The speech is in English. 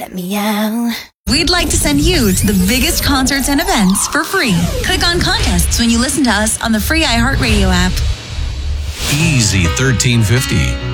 Let me out. We'd like to send you to the biggest concerts and events for free. Click on contests when you listen to us on the free iHeartRadio app. Easy 1350.